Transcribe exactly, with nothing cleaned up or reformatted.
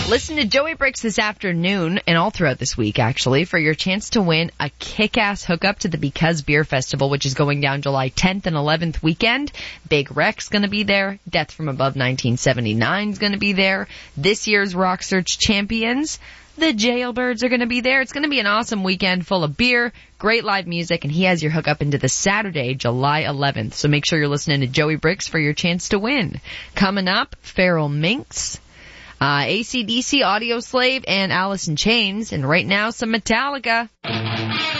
Listen to Joey Bricks this afternoon and all throughout this week, actually, for your chance to win a kick-ass hookup to the Because Beer Festival, which is going down July tenth and eleventh weekend. Big Rec's going to be there. Death from Above nineteen seventy-nine is going to be there. This year's Rock Search champions, the Jailbirds, are going to be there. It's going to be an awesome weekend full of beer, great live music, and he has your hookup into the Saturday, July eleventh. So make sure you're listening to Joey Bricks for your chance to win. Coming up, Feral Minx, Uh, A C D C, Audio Slave, and Alice in Chains. And right now, some Metallica.